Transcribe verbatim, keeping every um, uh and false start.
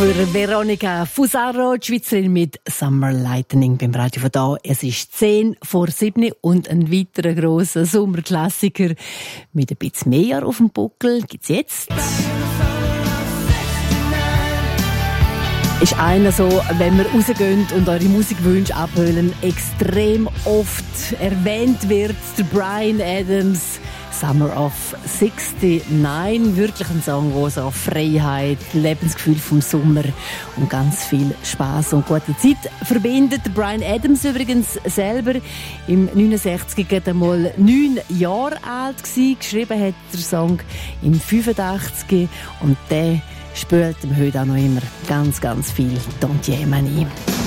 Für Veronica Fusaro, die Schweizerin mit Summer Lightning beim Radio von da. Es ist zehn vor sieben und ein weiterer grosser Sommerklassiker mit ein bisschen mehr Jahr auf dem Buckel gibt's jetzt. Ist einer so, wenn wir rausgehen und eure Musikwünsche abholen, extrem oft erwähnt wird, der Bryan Adams, Summer of neunundsiebzig, wirklich ein Song, der so Freiheit, Lebensgefühl vom Sommer und ganz viel Spass und gute Zeit verbindet. Der Bryan Adams übrigens selber im neunundsechzig einmal neun Jahre alt gewesen. Geschrieben hat der Song im fünfundachtzig und der spielt ihm heute auch noch immer ganz, ganz viel Don't Yeah Money.